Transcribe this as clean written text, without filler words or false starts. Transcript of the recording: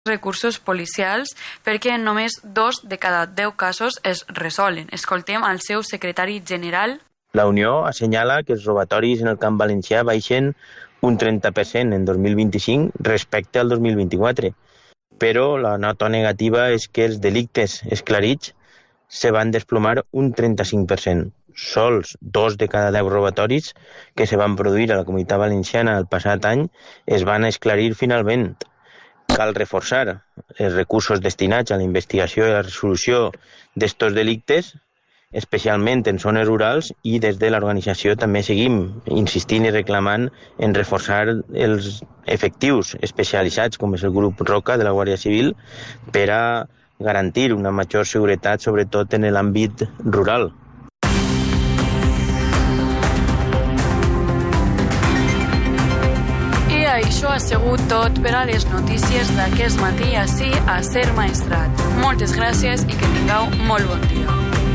recursos policials perquè només 2 de cada 10 casos es resolen. Escoltem al seu secretari general. La Unió assenyala que els robatoris en el camp valencià baixen un 30% en 2025 respecte al 2024, però la nota negativa és que els delictes esclarits se van desplomar un 35%. Sols 2 de cada 10 robatoris que se van produir a la Comunitat Valenciana el passat any es van esclarir finalment. Cal reforçar els recursos destinats a la investigació i la resolució d'estos delictes, especialment en zones rurals, i des de l'organització també seguim insistint i reclamant en reforçar els efectius especialitzats, com és el grup Roca de la Guàrdia Civil, per a garantir una major seguretat, sobretot en l'àmbit rural. I això ha sigut tot per a les notícies d'aquest matí ací a Ser Maestrat. Moltes gràcies i que tingueu molt bon dia.